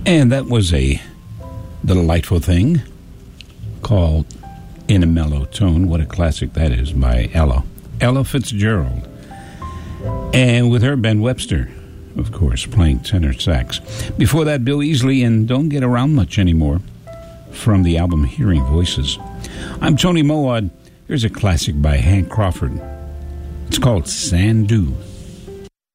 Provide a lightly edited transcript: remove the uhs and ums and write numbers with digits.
And that was a delightful thing called In a Mellow Tone. What a classic that is by Ella Fitzgerald. And with her, Ben Webster, of course, playing tenor sax. Before that, Bill Easley and Don't Get Around Much Anymore from the album Hearing Voices. I'm Tony Mowat. Here's a classic by Hank Crawford. It's called Sandu.